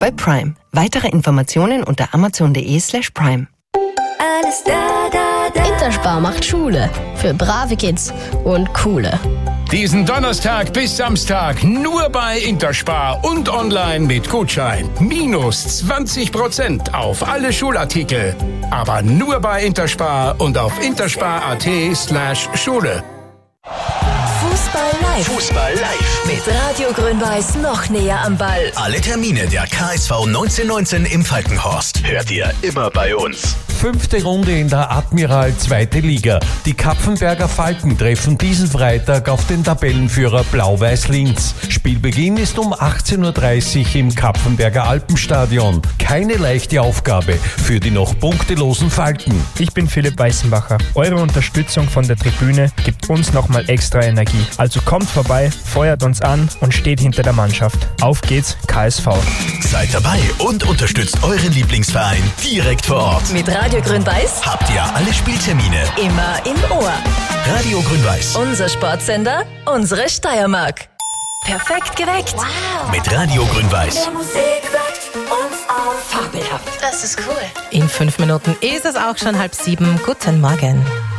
bei Prime. Weitere Informationen unter amazon.de/prime. Alles da. Interspar macht Schule für brave Kids und coole. Diesen Donnerstag bis Samstag nur bei Interspar und online mit Gutschein. Minus 20% auf alle Schulartikel. Aber nur bei Interspar und auf interspar.at/Schule. Fußball live. Mit Radio Grün-Weiß noch näher am Ball. Alle Termine der KSV 1919 im Falkenhorst hört ihr immer bei uns. 5. Runde in der Admiral 2. Liga. Die Kapfenberger Falken treffen diesen Freitag auf den Tabellenführer Blau-Weiß Linz. Spielbeginn ist um 18:30 Uhr im Kapfenberger Alpenstadion. Keine leichte Aufgabe für die noch punktelosen Falken. Ich bin Philipp Weißenbacher. Eure Unterstützung von der Tribüne gibt uns nochmal extra Energie. Also kommt vorbei, feuert uns an und steht hinter der Mannschaft. Auf geht's, KSV. Seid dabei und unterstützt euren Lieblingsverein direkt vor Ort. Mit Radio Grün-Weiß Habt ihr alle Spieltermine immer im Ohr. Radio Grün-Weiß. Unser Sportsender, unsere Steiermark. Perfekt geweckt. Wow. Mit Radio Grün-Weiß. Der Musik weckt uns auf. Fabelhaft. Das ist cool. In 5 Minuten ist es auch schon 6:30. Guten Morgen.